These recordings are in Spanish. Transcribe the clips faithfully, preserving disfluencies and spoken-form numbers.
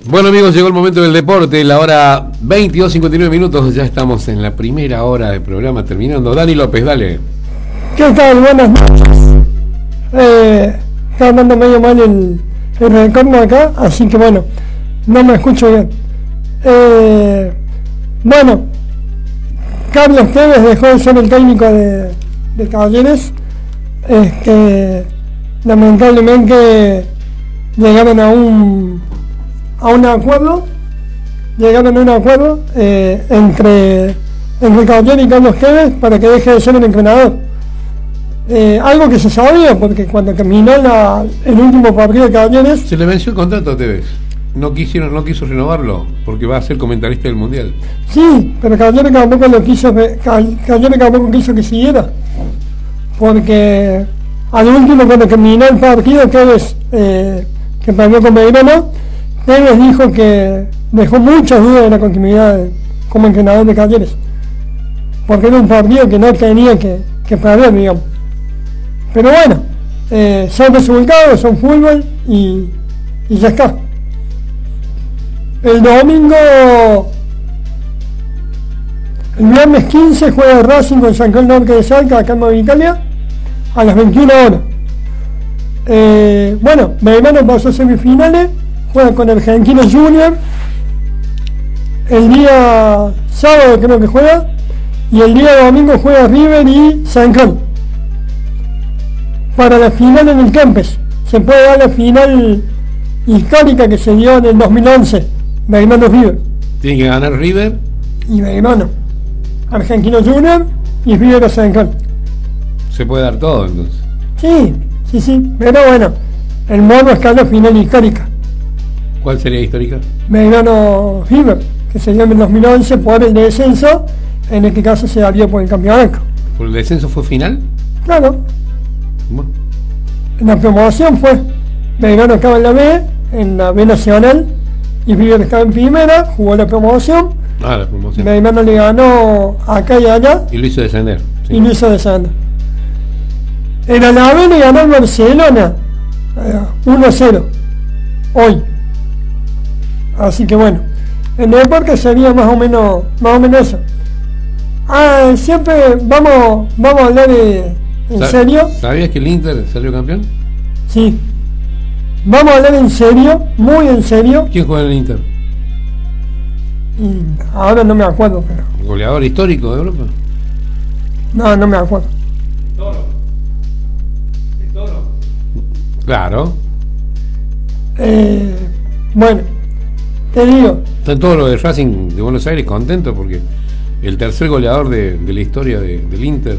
Bueno amigos, llegó el momento del deporte, la hora veintidós cincuenta y nueve minutos, ya estamos en la primera hora del programa terminando. Dani López, dale. ¿Qué tal? Buenas noches. Eh, está andando medio mal el, el retorno acá, así que bueno, no me escucho bien. Eh, bueno, Carlos Tevez dejó de ser el técnico de, de Talleres. Este, lamentablemente llegaron a un a un acuerdo llegaron a un acuerdo eh, entre entre Talleres y Carlos Tevez para que deje de ser el entrenador. Eh, algo que se sabía, porque cuando terminó la, el último partido de Talleres se le venció el contrato a Tevez. No quisieron, no quiso renovarlo porque va a ser comentarista del mundial. Sí, pero Talleres tampoco lo quiso, Talleres tampoco quiso que siguiera, porque al último, cuando terminó el partido, Tevez eh, que perdió con Belgrano, Tevez dijo que dejó muchas dudas de la continuidad de, como entrenador de Talleres, porque era un partido que no tenía que, que perder, digamos. Pero bueno, eh, son resultados, son fútbol y, y ya está. El domingo, el viernes quince, juega Racing con San Carlos Norte de Salta, acá en Nueva Italia, a las veintiuna horas. Eh, bueno, Belgrano pasó a semifinales, juega con Argentinos Junior, el día sábado creo que juega, y el día domingo juega River y San Carlos. Para la final en el Kempes, se puede dar la final histórica que se dio en el dos mil once, Belgrano River. Tiene que ganar River y Belgrano, Argentinos Junior y River a San Carlos. Se puede dar todo entonces. Sí, sí, sí, pero bueno, el modo está en la final histórica. ¿Cuál sería histórica? Belgrano River, que se dio en el dos mil once por el descenso, en este caso se daría por el campeonato. ¿Por el descenso fue final? Claro. Bueno. En la promoción fue, Belgrano estaba en la B, en la B Nacional, y River estaba en primera, jugó la promoción. Ah, la promoción. Belgrano le ganó acá y allá. Y lo hizo descender. Sí. Y lo hizo descender. En la B le ganó el Barcelona eh, uno a cero hoy. Así que bueno, en el deporte sería más o menos más o menos eso. Ah, siempre vamos vamos a hablar de, en serio. ¿Sabías que el Inter salió campeón? Sí. Vamos a hablar en serio, muy en serio. ¿Quién juega en el Inter? Y ahora no me acuerdo, pero. ¿Goleador histórico de Europa? No, no me acuerdo. El Toro. El Toro. Claro. Eh, bueno, te digo. Están todos los de Racing de Buenos Aires contentos porque el tercer goleador de, de la historia de, del Inter.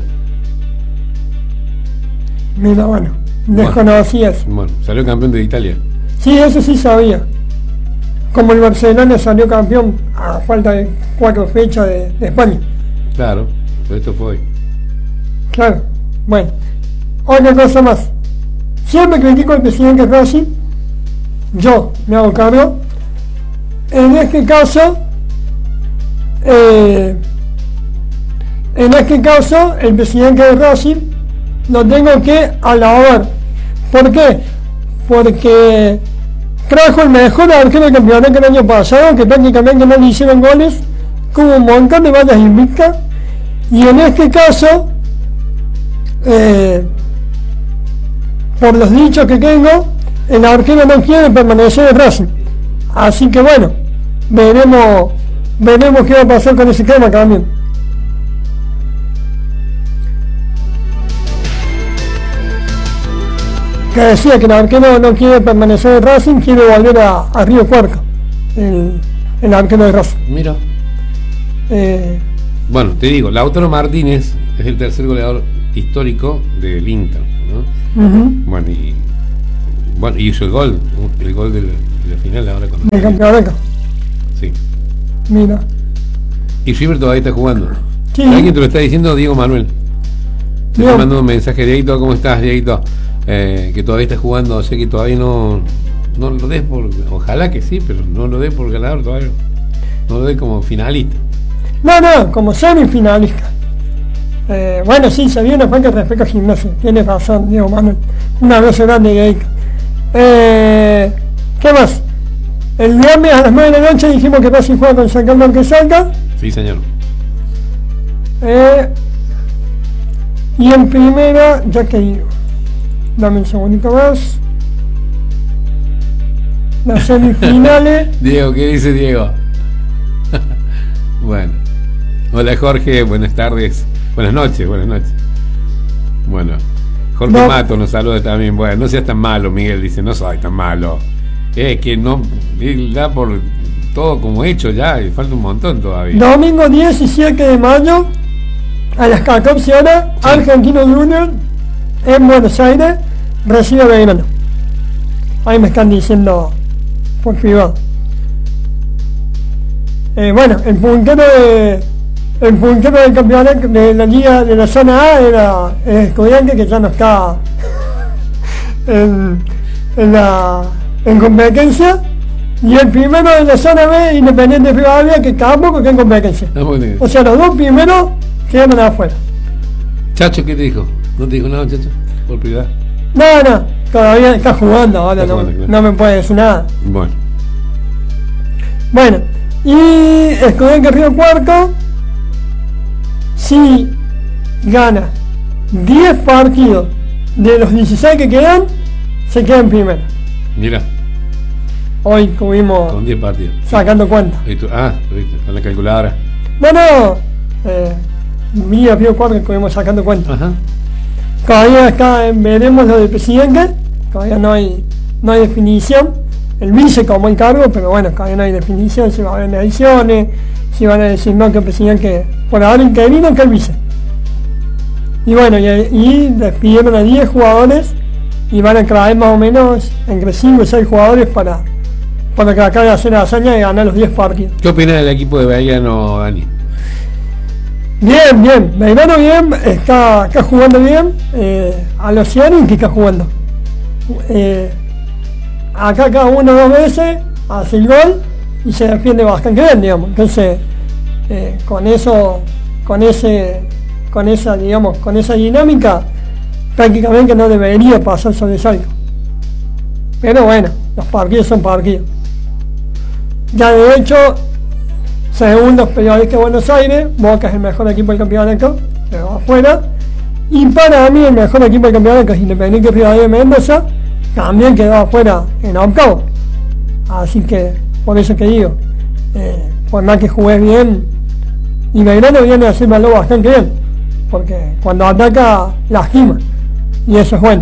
Mira, bueno, desconocías. Bueno, salió campeón de Italia. Sí, eso sí sabía. Como el Barcelona salió campeón a falta de cuatro fechas de, de España. Claro, pero esto fue hoy. Claro, bueno. Otra cosa más. Siempre critico al presidente de Racing. Yo me hago cargo. En este caso, eh, en este caso, el presidente de Racing lo tengo que alabar. ¿Por qué? Porque trajo el mejor arquero del campeonato el año pasado, que prácticamente no le hicieron goles, con un montón de balas invictas, y en este caso, eh, por los dichos que tengo, el arquero no quiere permanecer en Racing. Así que bueno, veremos, veremos qué va a pasar con ese tema también. Que decía que el arquero no quiere permanecer en Racing, quiere volver a, a Río Cuarto, el, el arquero de Racing. Mira. Eh, bueno, te digo, Lautaro Martínez es el tercer goleador histórico del Inter, ¿no? Uh-huh. Bueno, y bueno, y hizo el gol, el gol del, de la final ahora con el campeonato. Sí. Mira. Y River todavía está jugando. Sí. ¿Alguien te lo está diciendo? Diego Manuel. Te está mandando un mensaje, Dieguito, ¿cómo estás, Dieguito? Eh, que todavía está jugando, o sea que todavía no, no lo des por, ojalá que sí, pero no lo des por ganador todavía, no lo des como finalista. No, no, como semifinalista. Eh, bueno, sí, se vio una falta respecto a Gimnasia, tiene razón, Diego Manuel, una vez grande de ahí. Eh, ¿Qué más? El viernes a las nueve de la noche dijimos que Racing juega con San Carlos que salga. Sí, señor. Eh, y en primera, ya que digo, dame un segundito más. Las semifinales. Diego, ¿qué dice Diego? Bueno. Hola Jorge, buenas tardes. Buenas noches, buenas noches. Bueno, Jorge no. Mato nos saluda también. Bueno, no seas tan malo, Miguel dice, no soy tan malo. Es que no, él da por todo como hecho ya, y falta un montón todavía. Domingo diecisiete de mayo, a las catorce horas, sí. Argentino Junior en Buenos Aires recibe a Belgrano. Ahí me están diciendo por privado. Eh, bueno, el puntero de el puntero del campeonato de la liga de la zona A era el Estudiante, que ya no está en, en la en competencia, y el primero de la zona B, Independiente Rivadavia, que tampoco está en competencia. No, o sea, los dos primeros quedaron afuera. Chacho, ¿qué te dijo? ¿No te dijo nada, Chacho? Por privado. No, no, todavía está jugando, ahora está no, jugando, claro. No me puede decir nada. Bueno. Bueno, y Estudiante Río Cuarto, si gana diez partidos de los dieciséis que quedan, se queda en primera. Mira. Hoy estuvimos con diez partidos sacando cuenta. Ah, con la calculadora. No, no. Eh, Mira, Río Cuarto estuvimos sacando cuenta. Ajá. Todavía está, veremos lo del presidente. Todavía no hay, no hay definición. El vice tomó el cargo, pero bueno, todavía no hay definición. Si va a haber elecciones, si van a decir no, que el presidente, por ahora intervino, que el vice. Y bueno, y, y despidieron a diez jugadores y van a traer más o menos entre cinco y seis jugadores para, para que acabe de hacer la hazaña de ganar los diez partidos. ¿Qué opinas del equipo de Belgrano, Dani? Bien, bien, Belgrano bien, está, está jugando bien, eh, a los Cianis que está jugando. Eh, acá cada uno dos veces hace el gol y se defiende bastante bien, digamos. Entonces, eh, con eso, con ese, con esa, digamos, con esa dinámica, prácticamente no debería pasar sobresalto. Pero bueno, los partidos son partidos. Ya de hecho, según los periodistas de Buenos Aires, Boca es el mejor equipo del campeonato, se va afuera. Y para mí el mejor equipo del campeonato es Independiente Rivadavia de Mendoza, también quedó afuera en octavo. Así que, por eso que digo, eh, por más que jugué bien, y Belgrano viene a hacer valor bastante bien, porque cuando ataca, lastima. Y eso es bueno.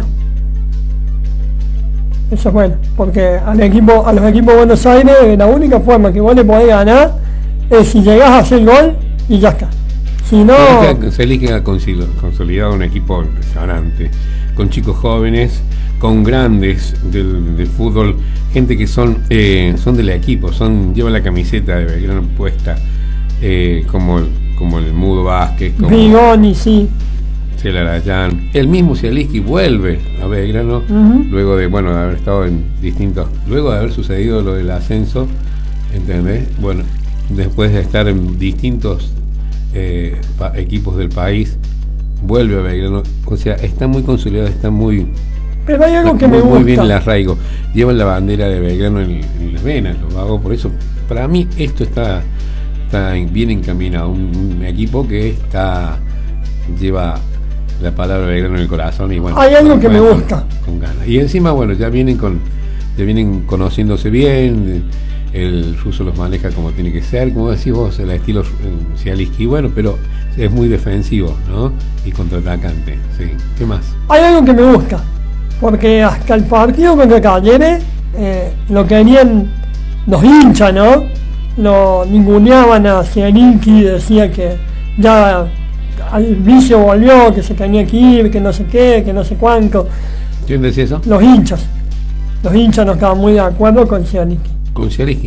Eso es bueno, porque al equipo, a los equipos de Buenos Aires, la única forma que vos le podés ganar es si llegás a hacer gol y ya está. Si no... Se elige a consolidar un equipo impresionante, con chicos jóvenes, con grandes del, del fútbol, gente que son eh, son del equipo, son llevan la camiseta de Belgrano puesta, eh, como, como el Mudo Vázquez, como Rigoni, sí. Celarayán, el mismo Cialiski vuelve a Belgrano, uh-huh. luego de bueno de haber estado en distintos, luego de haber sucedido lo del ascenso, ¿entendés? Bueno, después de estar en distintos eh, pa- equipos del país, vuelve a Belgrano, o sea, está muy consolidado, está muy, pero hay algo que muy, me gusta. muy bien el arraigo, llevan la bandera de Belgrano en, en las venas, lo hago por eso, para mí esto está, está bien encaminado, un, un equipo que está lleva la palabra Belgrano en el corazón y bueno, hay algo que me gusta con, con ganas. Y encima bueno, ya vienen con ya vienen conociéndose bien, el ruso los maneja como tiene que ser, como decís vos, el estilo eh, Cialiski, bueno, pero es muy defensivo, ¿no? Y contraatacante, sí. ¿Qué más? Hay algo que me gusta, porque hasta el partido contra Talleres eh, lo querían los hinchas, ¿no? Lo ninguneaban a Cialiski, decía que ya al vicio volvió, que se tenía que ir, que no sé qué, que no sé cuánto. ¿Quién decía eso? Los hinchas. Los hinchas no estaban muy de acuerdo con Cialiski. ¿Con Cialiski?